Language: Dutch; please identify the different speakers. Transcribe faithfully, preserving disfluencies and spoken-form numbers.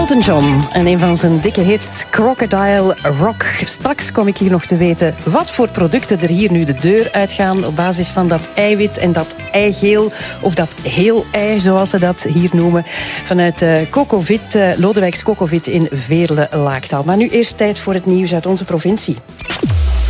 Speaker 1: Elton John en een van zijn dikke hits, Crocodile Rock. Straks kom ik hier nog te weten wat voor producten er hier nu de deur uitgaan op basis van dat eiwit en dat eigeel, of dat heel ei, zoals ze dat hier noemen, vanuit uh, Cocovit, uh, Lodewijks Cocovit in Veerle-Laaktaal. Maar nu eerst tijd voor het nieuws uit onze provincie.